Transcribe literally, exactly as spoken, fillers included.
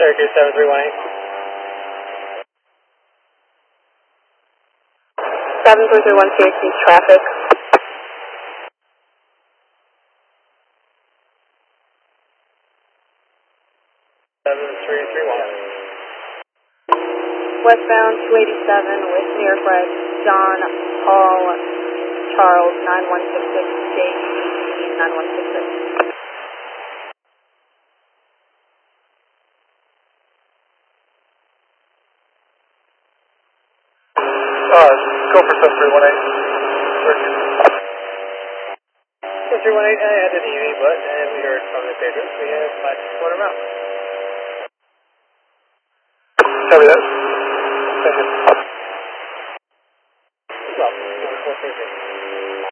Syracuse seven three one eight. seven three three one Syracuse traffic. seven three three one. Westbound two eighty-seven with New York Red, John Paul Charles nine one six six, J E nine one six six. Uh, go for seven three one eight. seven three one eight, I had an E V, but and we heard from the Pedros, we have five quarter mile. Copy that. Thank you. Well, four three three.